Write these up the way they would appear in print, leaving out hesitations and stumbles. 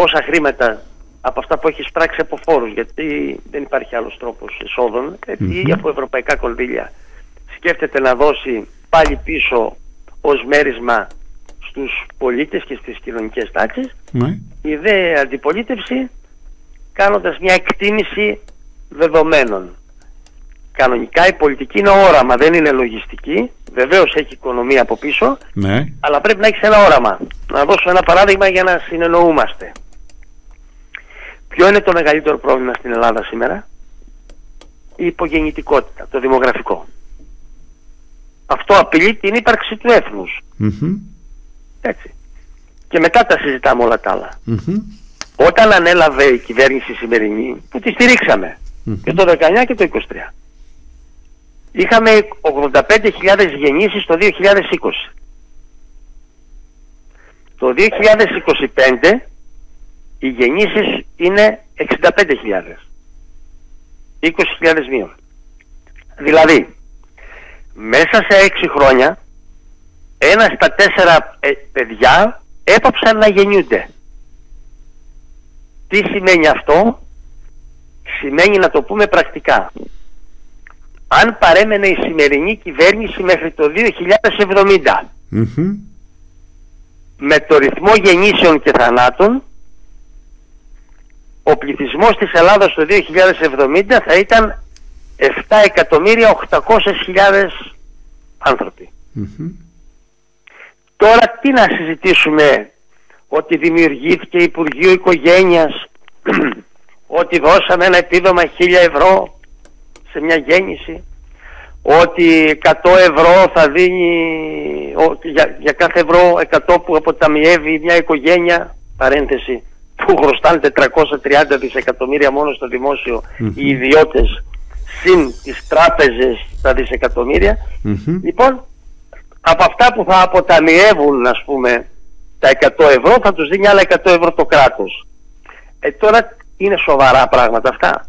τόσα χρήματα από αυτά που έχει πράξει από φόρους, γιατί δεν υπάρχει άλλος τρόπος εσόδων, ή από ευρωπαϊκά κονδύλια, σκέφτεται να δώσει πάλι πίσω ως μέρισμα στους πολίτες και στις κοινωνικές τάξεις, η δε αντιπολίτευση κάνοντας μια εκτίμηση δεδομένων. Κανονικά η πολιτική είναι όραμα, δεν είναι λογιστική. Βεβαίως έχει οικονομία από πίσω, αλλά πρέπει να έχεις ένα όραμα. Να δώσω ένα παράδειγμα για να συνεννοούμαστε. Ποιο είναι το μεγαλύτερο πρόβλημα στην Ελλάδα σήμερα? Η υπογεννητικότητα, το δημογραφικό. Αυτό απειλεί την ύπαρξη του έθνους. Έτσι. Και μετά τα συζητάμε όλα τα άλλα. Όταν ανέλαβε η κυβέρνηση σημερινή, που τη στηρίξαμε και το 19 και το 23, είχαμε 85.000 γεννήσεις το 2020. Το 2025 οι γεννήσεις είναι 65.000. 20.000 μείον. Δηλαδή, μέσα σε 6 χρόνια, 1 στα 4 παιδιά έπαψαν να γεννιούνται. Τι σημαίνει αυτό? Σημαίνει, να το πούμε πρακτικά, αν παρέμενε η σημερινή κυβέρνηση μέχρι το 2070 με το ρυθμό γεννήσεων και θανάτων, ο πληθυσμός της Ελλάδας το 2070 θα ήταν 7.800.000 άνθρωποι. Τώρα τι να συζητήσουμε? Ότι δημιουργήθηκε Υπουργείο Οικογένειας, ότι δώσαμε ένα επίδομα 1.000 ευρώ σε μια γέννηση, ότι 100 ευρώ θα δίνει για κάθε ευρώ 100 που αποταμιεύει μια οικογένεια, παρένθεση, που χρωστάνε 430 δισεκατομμύρια μόνο στο δημόσιο οι ιδιώτες, συν τις τράπεζες τα δισεκατομμύρια. Λοιπόν, από αυτά που θα αποταμιεύουν, ας πούμε, τα 100 ευρώ θα τους δίνει άλλα 100 ευρώ το κράτος. Τώρα είναι σοβαρά πράγματα αυτά?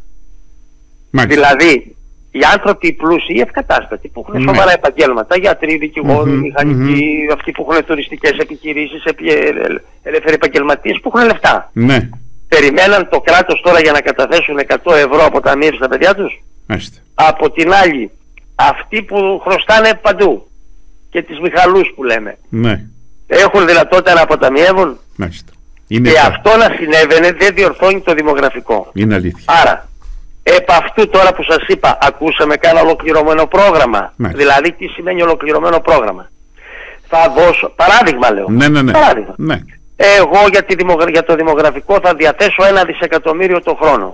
Δηλαδή οι άνθρωποι οι πλούσιοι, οι ευκατάστατοι που έχουν σοβαρά επαγγέλματα, γιατροί, δικηγόροι, μηχανικοί, αυτοί που έχουν τουριστικές επιχειρήσεις, ελεύθεροι επαγγελματίες που έχουν λεφτά, περιμέναν το κράτος τώρα για να καταθέσουν 100 ευρώ αποταμίευση στα παιδιά τους? Από την άλλη, αυτοί που χρωστάνε παντού και τις Μιχαλούς που λέμε, έχουν δυνατότητα να αποταμιεύουν? Και αυτό να συνέβαινε δεν διορθώνει το δημογραφικό. Είναι αλήθεια. Άρα, επ' αυτού τώρα που σας είπα, ακούσαμε κάνα ολοκληρωμένο πρόγραμμα? Δηλαδή τι σημαίνει ολοκληρωμένο πρόγραμμα? Θα δώσω, παράδειγμα λέω, παράδειγμα. Εγώ για το δημογραφικό θα διαθέσω 1 δισεκατομμύριο το χρόνο.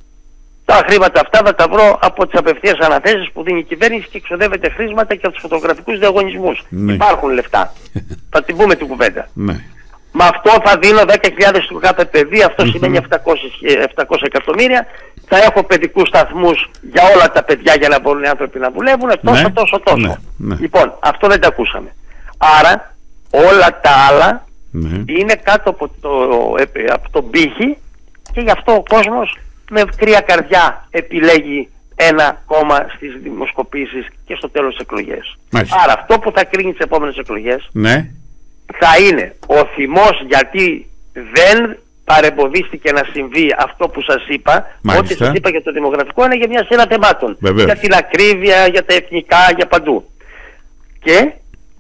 Τα χρήματα αυτά θα τα βρω από τις απευθείας αναθέσεις που δίνει η κυβέρνηση και εξοδεύεται χρήματα και από τους φωτογραφικούς διαγωνισμούς. Υπάρχουν λεφτά. Θα την πούμε την κουβέντα. Με αυτό θα δίνω 10.000 στο κάθε παιδί, αυτό σημαίνει 700 εκατομμύρια. Θα έχω παιδικούς σταθμούς για όλα τα παιδιά για να μπορούν οι άνθρωποι να δουλεύουν, τόσο. Λοιπόν, αυτό δεν τα ακούσαμε. Άρα όλα τα άλλα είναι κάτω από τον πύχη, και γι' αυτό ο κόσμος με κρύα καρδιά επιλέγει ένα κόμμα στις δημοσκοπήσεις και στο τέλος της εκλογές. Άρα αυτό που θα κρίνει τις επόμενες εκλογές θα είναι ο θυμός, γιατί δεν παρεμποδίστηκε να συμβεί αυτό που σας είπα. Ό,τι σας είπα για το δημογραφικό είναι για μια σειρά θεμάτων. Για την ακρίβεια, για τα εθνικά, για παντού. Και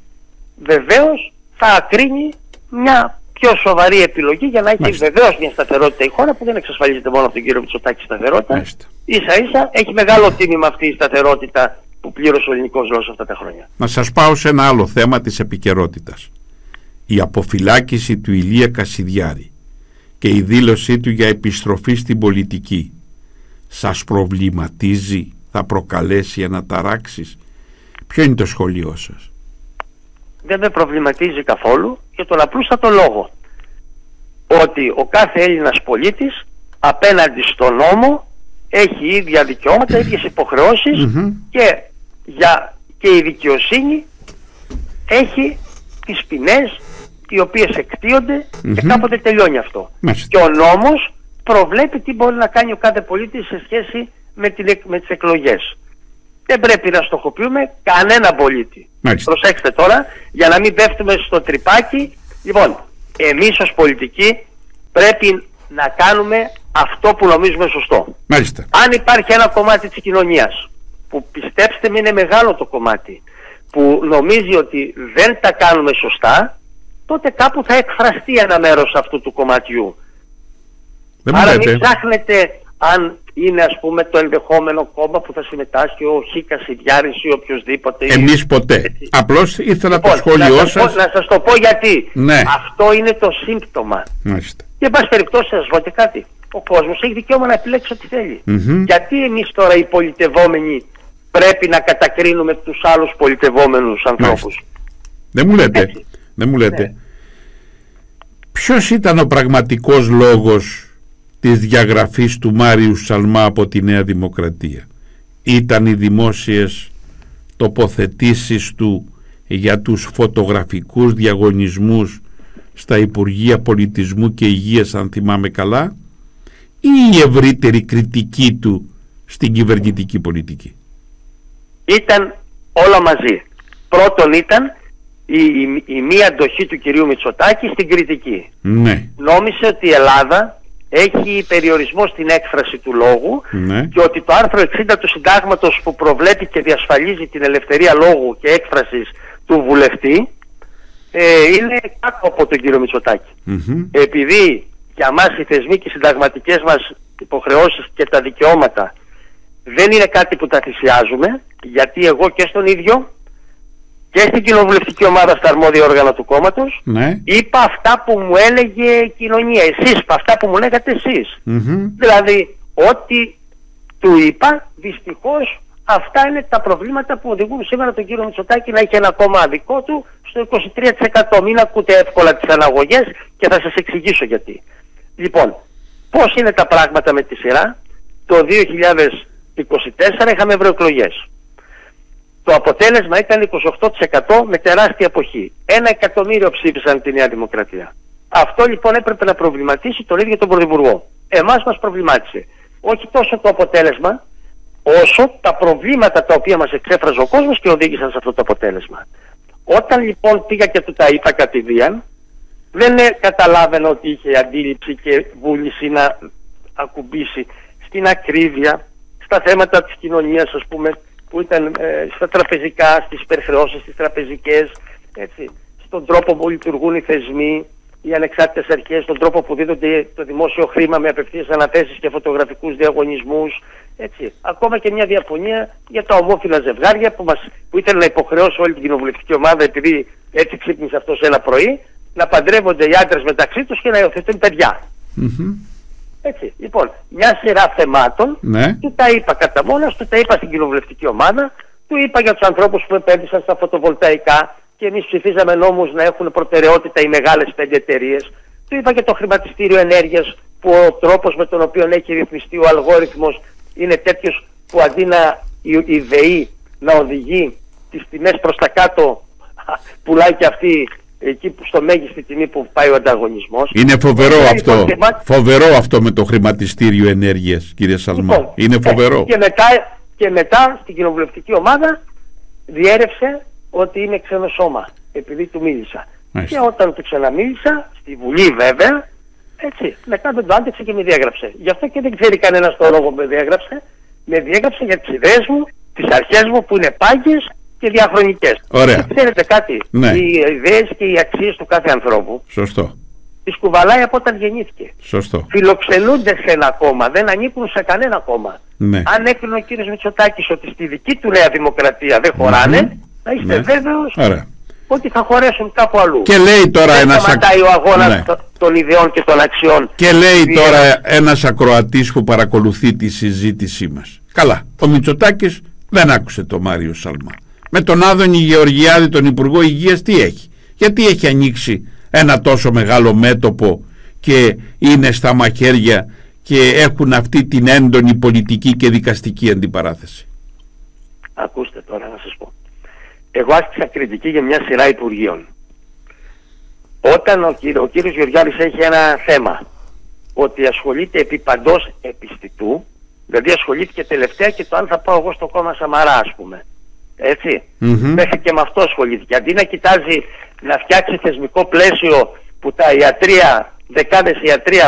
βεβαίως θα ακρίνει μια πιο σοβαρή επιλογή για να έχει βεβαίως μια σταθερότητα η χώρα, που δεν εξασφαλίζεται μόνο από τον κύριο Μητσοτάκη σταθερότητα. Ίσα ίσα έχει μεγάλο τίμημα αυτή η σταθερότητα που πλήρωσε ο ελληνικός λαός αυτά τα χρόνια. Να σας πάω σε ένα άλλο θέμα της επικαιρότητας. Η αποφυλάκηση του Ηλία Κασιδιάρη και η δήλωσή του για επιστροφή στην πολιτική σας προβληματίζει? Θα προκαλέσει αναταράξεις? Ποιο είναι το σχόλιο σας? Δεν με προβληματίζει καθόλου, για τον απλούστατο λόγο ότι ο κάθε Έλληνας πολίτης απέναντι στον νόμο έχει ίδια δικαιώματα, ίδιες υποχρεώσεις, και η δικαιοσύνη έχει τις ποινές οι οποίες εκτείονται και κάποτε τελειώνει αυτό. Και ο νόμος προβλέπει τι μπορεί να κάνει ο κάθε πολίτης σε σχέση με τις εκλογές. Δεν πρέπει να στοχοποιούμε κανένα πολίτη. Προσέξτε τώρα, για να μην πέφτουμε στο τρυπάκι. Λοιπόν, εμείς ως πολιτικοί πρέπει να κάνουμε αυτό που νομίζουμε σωστό. Μάλιστα. Αν υπάρχει ένα κομμάτι της κοινωνίας που, πιστέψτε με, είναι μεγάλο το κομμάτι, που νομίζει ότι δεν τα κάνουμε σωστά, τότε κάπου θα εκφραστεί ένα μέρος αυτού του κομματιού. Άρα μην ψάχνετε αν είναι, ας πούμε, το ενδεχόμενο κόμμα που θα συμμετάσχει ο Χίκας Ιδιάρης ή οποιοδήποτε. Εμείς ποτέ. Έτσι. Απλώς ήθελα το σχόλιο σας. Να σας το πω γιατί. Ναι. Αυτό είναι το σύμπτωμα. Μάλιστα. Και εν πάση περιπτώσει, σας πω και κάτι. Ο κόσμος έχει δικαίωμα να επιλέξει ό,τι θέλει. Γιατί εμείς τώρα οι πολιτευόμενοι πρέπει να κατακρίνουμε τους άλλους πολιτευόμενους ανθρώπους? Δεν μου λέτε. Δεν μου λέτε. Ναι. Ποιος ήταν ο πραγματικός λόγος της διαγραφής του Μάριου Σαλμά από τη Νέα Δημοκρατία? Ήταν οι δημόσιες τοποθετήσεις του για τους φωτογραφικούς διαγωνισμούς στα Υπουργεία Πολιτισμού και Υγείας, αν θυμάμαι καλά, ή η ευρύτερη κριτική του στην κυβερνητική πολιτική? Ήταν όλα μαζί. Πρώτον ήταν η μία αντοχή του κυρίου Μητσοτάκη στην κριτική. Ναι. Νόμισε ότι η Ελλάδα έχει περιορισμό στην έκφραση του λόγου, ναι, και ότι το άρθρο 60 του Συντάγματος που προβλέπει και διασφαλίζει την ελευθερία λόγου και έκφρασης του βουλευτή είναι κάτω από τον κύριο Μητσοτάκη. Επειδή για μας οι θεσμοί και οι συνταγματικές μας υποχρεώσεις και τα δικαιώματα δεν είναι κάτι που τα θυσιάζουμε, γιατί εγώ και στον ίδιο και στην κοινοβουλευτική ομάδα, στα αρμόδια όργανα του κόμματος, ναι, είπα αυτά που μου έλεγε η κοινωνία. Εσείς είπα αυτά που μου λέγατε εσείς. Δηλαδή, ό,τι του είπα, δυστυχώς αυτά είναι τα προβλήματα που οδηγούν σήμερα τον κύριο Μητσοτάκη να έχει ένα κόμμα δικό του στο 23%. Μην ακούτε εύκολα τις αναγωγές και θα σας εξηγήσω γιατί. Λοιπόν, πώς είναι τα πράγματα με τη σειρά? Το 2024 είχαμε ευρωεκλογές. Το αποτέλεσμα ήταν 28% με τεράστια αποχή. 1 εκατομμύριο ψήφισαν τη Νέα Δημοκρατία. Αυτό λοιπόν έπρεπε να προβληματίσει τον ίδιο τον Πρωθυπουργό. Εμάς μας προβλημάτισε. Όχι τόσο το αποτέλεσμα, όσο τα προβλήματα τα οποία μας εξέφραζε ο κόσμος και οδήγησαν σε αυτό το αποτέλεσμα. Όταν λοιπόν πήγα και του τα είπα κατηδίαν, δεν καταλάβαινα ότι είχε αντίληψη και βούληση να ακουμπήσει στην ακρίβεια, στα θέματα της κοινωνίας, ας πούμε, που ήταν στα τραπεζικά, στις υπερχρεώσεις, στις τραπεζικές, έτσι, στον τρόπο που λειτουργούν οι θεσμοί, οι ανεξάρτητες αρχές, στον τρόπο που δίδονται το δημόσιο χρήμα με απευθείας αναθέσεις και φωτογραφικούς διαγωνισμούς, έτσι. Ακόμα και μια διαφωνία για τα ομόφυλα ζευγάρια που ήθελε να υποχρεώσει όλη την κοινοβουλευτική ομάδα, επειδή έτσι ξύπνησε αυτός ένα πρωί, να παντρεύονται οι άντρες μεταξύ τους και να υιοθετούν παιδιά. Έτσι. Λοιπόν, μια σειρά θεμάτων, ναι, του τα είπα κατά μόνος, του τα είπα στην κοινοβουλευτική ομάδα, του είπα για τους ανθρώπους που επένδυσαν στα φωτοβολταϊκά και εμείς ψηφίζαμε νόμους να έχουν προτεραιότητα οι μεγάλες 5 εταιρείες. Του είπα για το χρηματιστήριο ενέργειας, που ο τρόπος με τον οποίο έχει ρυθμιστεί ο αλγόριθμος είναι τέτοιος που αντί να η ΔΕΗ να οδηγεί τις τιμές προς τα κάτω, πουλάει και αυτή εκεί στο μέγιστη τιμή που πάει ο ανταγωνισμός. Είναι φοβερό αυτό. Φοβερό αυτό με το χρηματιστήριο ενέργειας, κύριε Σαλμά. Λοιπόν, είναι φοβερό. Και μετά στην κοινοβουλευτική ομάδα διέρευσε ότι είμαι ξένο σώμα, επειδή του μίλησα. Και όταν του ξαναμίλησα, στη Βουλή βέβαια, έτσι, μετά δεν το άντεξε και με διέγραψε. Γι' αυτό και δεν ξέρει κανένας το λόγο που με διέγραψε. Με διέγραψε για τις ιδέες μου, τις αρχές μου που είναι πάγιες και διαχρονικές. Ωραία. Και ξέρετε κάτι, ναι, οι ιδέες και οι αξίες του κάθε ανθρώπου, σωστό, τις κουβαλάει από όταν γεννήθηκε. Σωστό. Φιλοξενούνται σε ένα κόμμα, δεν ανήκουν σε κανένα κόμμα. Ναι. Αν έκρινε ο κύριος Μητσοτάκης ότι στη δική του Νέα Δημοκρατία δεν χωράνε, θα είστε βέβαιος ότι θα χωρέσουν κάπου αλλού. Και λέει τώρα δεν σταματάει ο αγώνας των ιδεών και των αξιών. Και λέει τώρα ένας ακροατής που παρακολουθεί τη συζήτησή μας. Καλά, ο Μητσοτάκης δεν άκουσε το Μάριο Σαλμά. Με τον Άδωνη Γεωργιάδη, τον Υπουργό Υγείας, τι έχει? Γιατί έχει ανοίξει ένα τόσο μεγάλο μέτωπο και είναι στα μαχαίρια και έχουν αυτή την έντονη πολιτική και δικαστική αντιπαράθεση? Ακούστε τώρα να σας πω. Εγώ άσκησα κριτική για μια σειρά υπουργείων. Όταν ο κύριος Γεωργιάδης έχει ένα θέμα, ότι ασχολείται επί παντός επιστητού, δηλαδή ασχολήθηκε τελευταία και το αν θα πάω εγώ στο κόμμα Σαμαρά, ας πούμε. Έτσι. Μέχρι και με αυτό ασχολήθηκε. Αντί να κοιτάζει να φτιάξει θεσμικό πλαίσιο που τα ιατρία, δεκάδες ιατρία